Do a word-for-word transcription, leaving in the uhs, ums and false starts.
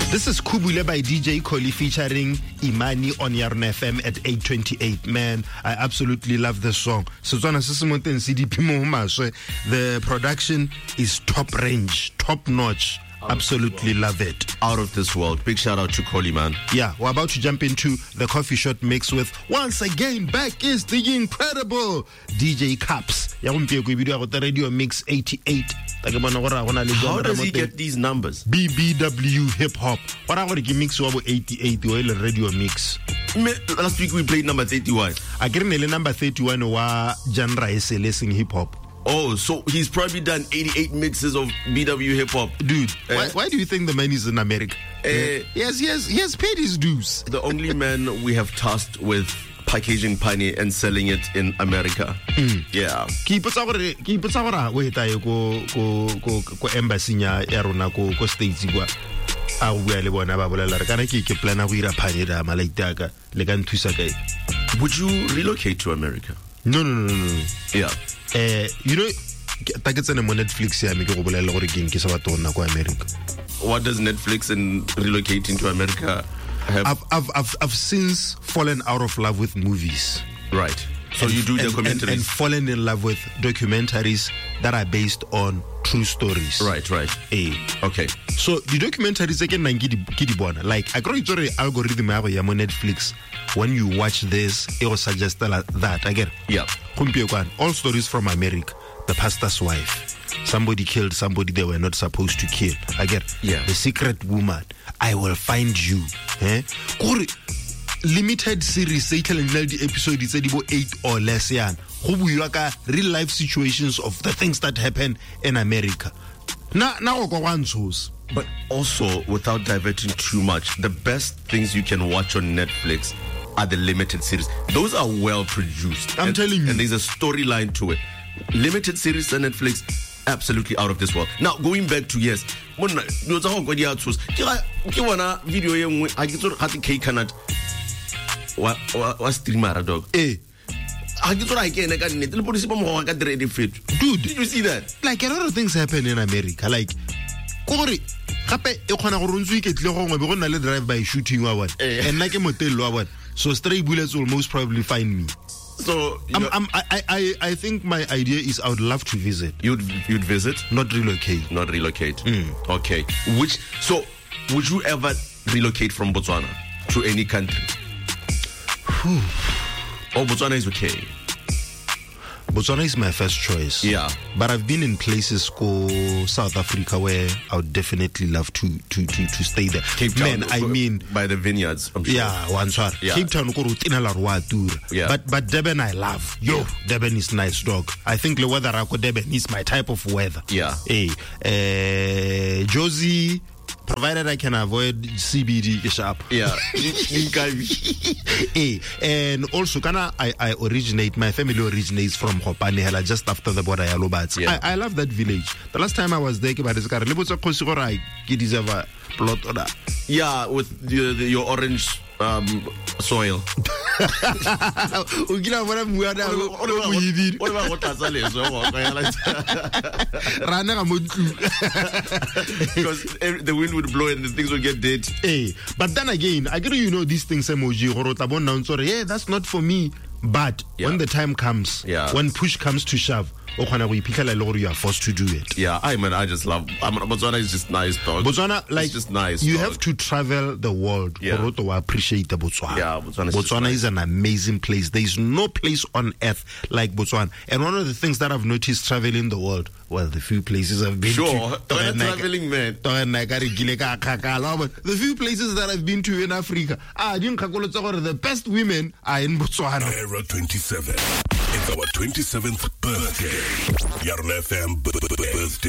This is Kubule by D J Kholi featuring Imani on Yarn F M at eight twenty-eight. Man, I absolutely love this song. The production is top range, top notch. Absolutely love it. Out of this world. Big shout out to Kholi, man. Yeah, we're about to jump into the coffee shot mix with, once again, back is the incredible D J Caps. Radio Mix eighty-eight. How does he get these numbers? B B W Hip Hop. What I want to mix over eighty-eight, oil radio mix. Last week we played number thirty-one. I get number thirty-one wa genre is listening hip hop. Oh, so he's probably done eighty-eight mixes of B W hip hop. Dude, eh? why, why do you think the man is in America? Eh, yes, yes, he has paid his dues. The only man we have tasked with packaging pani and selling it in America. Mm. Yeah. Keep it over, keep it over. Wait, I go go go go embassy nya erona go go states igwa. Ah, we are lebona ba bolela re kana ke ke plana go ira pani da malaitaka le ka nthusa kae. Would you relocate to America? No, no, no, no. Yeah. Uh, you know, ta ke tsena mo Netflix ya me ke go bolela gore ke nke sa batho nna ko America. What does Netflix and relocating to America have? I've I've I've I've since fallen out of love with movies. Right. So and, you do and, documentaries and, and fallen in love with documentaries that are based on true stories. Right, right. Eh. Okay. So the documentaries again na like I agree to algorithm ya mo Netflix. When you watch this, it will suggest that again. Yeah. All stories from America. The pastor's wife. Somebody killed somebody they were not supposed to kill. Again. Yeah. The secret woman. I will find you. Eh? Limited series, say telling the episode is eight or less. Yan. Real life situations of the things that happen in America. Now, now go one source. But also, without diverting too much, the best things you can watch on Netflix are the limited series. Those are well produced. I'm and, telling you. And there's a storyline to it. Limited series on Netflix, absolutely out of this world. Now, going back to yes, video What what streamer dog? Eh. Dude, did you see that? Like a lot of things happen in America. Like, Kori, Kape, Ekona Runzi, Tlongo, drive by shooting one, and like a motel one. So stray bullets will most probably find me. So I'm, I'm, I, I, I think my idea is I would love to visit. You'd you'd visit? Not relocate. Not relocate. Mm. Okay. Which so would you ever relocate from Botswana to any country? Oh, Botswana is okay. Botswana is my first choice. Yeah. But I've been in places called South Africa where I would definitely love to to to, to stay there. Cape Town, Man, I mean by the vineyards, I'm sure. Yeah, one shot. Yeah. Cape Town yeah. But but Durban I love. Yo, yeah. Durban is nice dog. I think the weather Rako Durban is my type of weather. Yeah. Hey, uh, Josie, provided I can avoid C B D sharp. Yeah. Hey, and also kana I, I originate my family originates from Hopanehela just after the border Yalobats. Yeah. I, I love that village. The last time I was there, I deserve a plot order. Yeah, with the, the, your orange um, soil. Because the wind would blow and the things would get dead. Hey, but then again, I agree, you know, these things emoji, yeah, that's not for me. But yeah. when the time comes, yeah. when push comes to shove, you are forced to do it. Yeah, I mean, I just love. I mean, Botswana is just nice, dog. Botswana, like, it's just nice. You dog. have to travel the world yeah. to appreciate the Botswana. Yeah, Botswana, is, Botswana nice. is an amazing place. There is no place on earth like Botswana. And one of the things that I've noticed traveling the world, well, the few places I've been sure. to. Sure, traveling, man. The few places that I've been to in Africa, ah, the best women are in Botswana. Era twenty-seven. It's our twenty-seventh birthday. Yarn F M birthday.